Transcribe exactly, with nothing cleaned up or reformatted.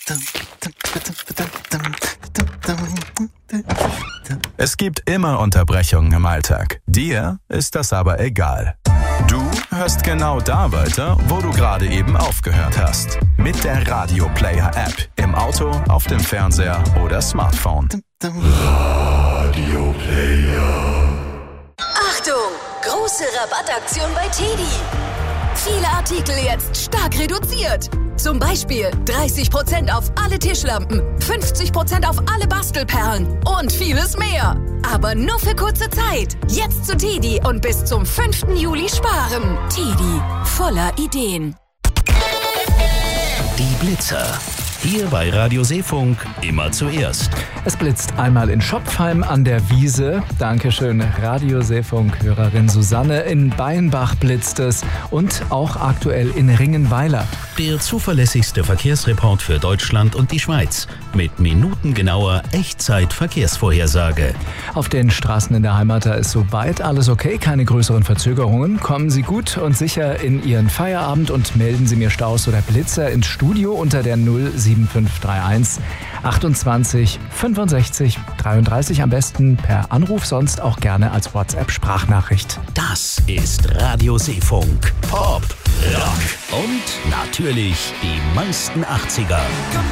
Es gibt immer Unterbrechungen im Alltag. Dir ist das aber egal. Du hörst genau da weiter, wo du gerade eben aufgehört hast. Mit der Radio Player App. Im Auto, auf dem Fernseher oder Smartphone. Radio Player. Achtung! Große Rabattaktion bei Teddy. Viele Artikel jetzt stark reduziert. Zum Beispiel dreißig Prozent auf alle Tischlampen, fünfzig Prozent auf alle Bastelperlen und vieles mehr. Aber nur für kurze Zeit. Jetzt zu Teddy und bis zum fünften Juli sparen. Teddy, voller Ideen. Die Blitzer. Hier bei Radio Seefunk immer zuerst. Es blitzt einmal in Schopfheim an der Wiese. Dankeschön, Radio Seefunk-Hörerin Susanne. In Beinbach blitzt es und auch aktuell in Ringenweiler. Der zuverlässigste Verkehrsreport für Deutschland und die Schweiz. Mit minutengenauer Echtzeit-Verkehrsvorhersage. Auf den Straßen in der Heimat ist soweit alles okay, keine größeren Verzögerungen. Kommen Sie gut und sicher in Ihren Feierabend und melden Sie mir Staus oder Blitzer ins Studio unter der null sieben fünf drei eins achtundzwanzig fünfundsechzig dreiunddreißig. Am besten per Anruf, sonst auch gerne als WhatsApp-Sprachnachricht. Das ist Radio Seefunk. Pop, Rock und natürlich die meisten achtziger.